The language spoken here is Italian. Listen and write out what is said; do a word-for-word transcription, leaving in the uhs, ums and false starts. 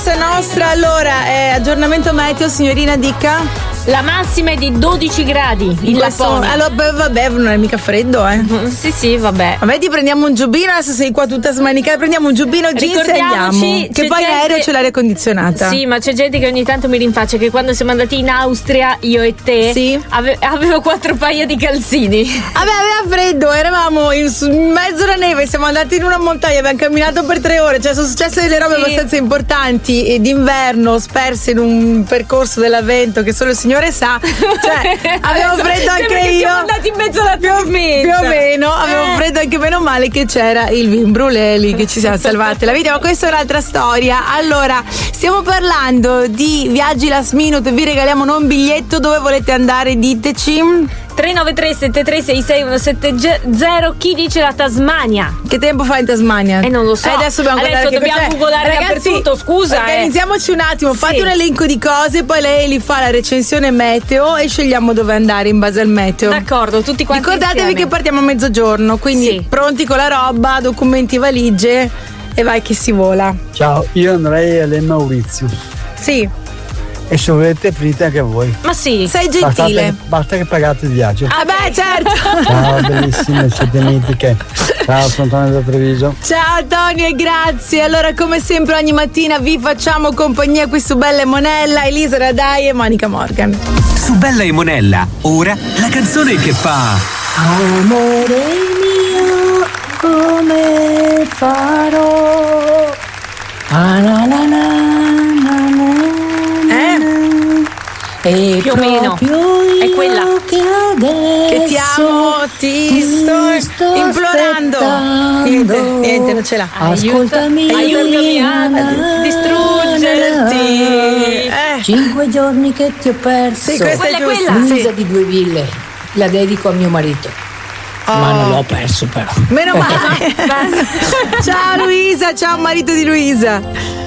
Nostra, allora, eh, aggiornamento meteo, signorina Dica. La massima è di dodici gradi in Lapponia. Allora, beh, vabbè, non è mica freddo, eh. Mm, sì, sì, vabbè. Vabbè, ti prendiamo un giubbino, adesso sei qua tutta smanicata, prendiamo un giubbino jeans e andiamo. Che poi gente... l'aereo c'è l'aria condizionata. Sì, ma c'è gente che ogni tanto mi rinfaccia che quando siamo andati in Austria, io e te, sì. ave- avevo quattro paia di calzini. Vabbè, aveva freddo, eravamo in, in mezzo alla neve, siamo andati in una montagna, abbiamo camminato per tre ore, cioè sono successe delle robe sì. abbastanza importanti e d'inverno, sperse in un percorso dell'avvento che solo il Signore sa. Cioè, avevo freddo anche io. Siamo andati in mezzo alla tormenta. Più o meno, avevo eh. freddo anche meno male che c'era il vin brûlé lì che ci siamo salvati la vita, ma questa è un'altra storia. Allora, stiamo parlando di viaggi last minute, vi regaliamo un biglietto, dove volete andare? Diteci. tre nove tre sette tre sei sei uno sette zero. Chi dice la Tasmania? Che tempo fa in Tasmania? Eh non lo so. Eh, adesso dobbiamo, adesso dobbiamo googolare dappertutto, scusa. Organizziamoci eh. un attimo, fate sì. un elenco di cose, poi lei li fa la recensione meteo e scegliamo dove andare in base al meteo. D'accordo, tutti quanti Ricordatevi insieme. che partiamo a mezzogiorno, quindi sì. pronti con la roba, documenti, valigie e vai che si vola. Ciao, io andrei a Le Maurizio. Sì. E se volete venite anche voi. Ma sì, sei gentile. Basta che, basta che pagate il viaggio. Ah beh, certo. Ciao, bellissime, siete mitiche. Ciao, sono Antonio da Treviso. Ciao Antonio e grazie. Allora, come sempre ogni mattina vi facciamo compagnia qui su Bella e Monella, Elisa Radai e Monica Morgan. Su Bella e Monella, ora la canzone che fa Amore mio, come farò? Ah, na, na, na, na, na. E più o meno è quella che, che ti amo, ti sto, sto implorando. Niente, niente, non ce l'ha. Ascoltami, aiutami a distruggerti. Eh. Cinque giorni che ti ho perso. Sì, questa quella è quella. Luisa sì. di Due Ville, la dedico a mio marito. Oh. Ma non l'ho perso però. Meno male. Ciao Luisa, ciao marito di Luisa.